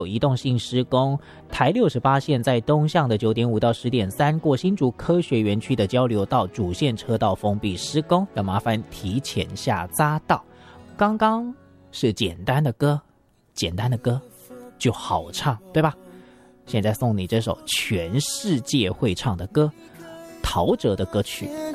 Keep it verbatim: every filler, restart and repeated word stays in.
有移动性施工，台六十八线在东向的九点五到十点三过新竹科学园区的交流道主线车道封闭施工，要麻烦提前下匝道。刚刚是简单的歌，简单的歌就好唱，对吧？现在送你这首全世界会唱的歌，陶喆的歌曲。